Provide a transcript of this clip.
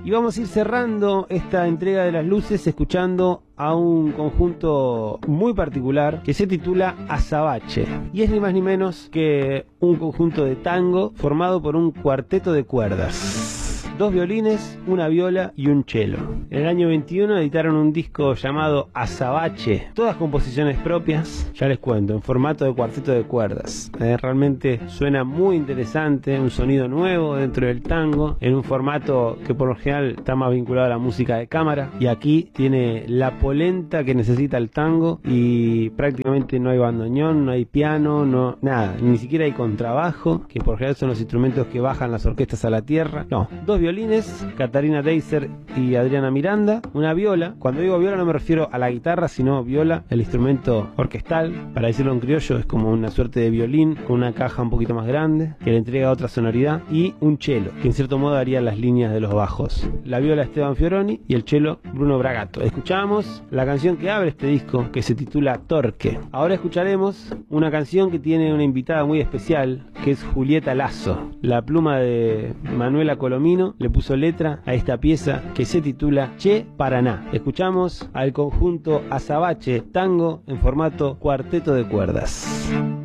Y vamos a ir cerrando esta entrega de las luces escuchando a un conjunto muy particular que se titula Azabache, y es ni más ni menos que un conjunto de tango formado por un cuarteto de cuerdas. 2 violines, una viola y un cello. En el año 21 editaron un disco llamado Azabache, todas composiciones propias, ya les cuento, en formato de cuarteto de cuerdas. Realmente suena muy interesante, un sonido nuevo dentro del tango, en un formato que por lo general está más vinculado a la música de cámara, y aquí tiene la polenta que necesita el tango, y prácticamente no hay bandoneón, no hay piano, no, nada, ni siquiera hay contrabajo, que por lo general son los instrumentos que bajan las orquestas a la tierra. No, 2 violines, Catarina Deiser y Adriana Miranda, una viola. Cuando digo viola no me refiero a la guitarra, sino viola, el instrumento orquestal, para decirlo en criollo, es como una suerte de violín con una caja un poquito más grande que le entrega otra sonoridad, y un cello, que en cierto modo haría las líneas de los bajos. La viola Esteban Fioroni y el cello Bruno Bragato. Escuchamos la canción que abre este disco, que se titula Torque. Ahora escucharemos una canción que tiene una invitada muy especial, que es Julieta Lazo. La pluma de Manuela Colomino le puso letra a esta pieza que se titula Che Paraná. Escuchamos al conjunto Azabache, tango en formato cuarteto de cuerdas.